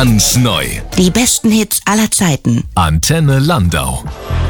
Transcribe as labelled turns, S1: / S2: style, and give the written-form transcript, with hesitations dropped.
S1: Ganz neu.
S2: Die besten Hits aller Zeiten.
S1: Antenne Landau.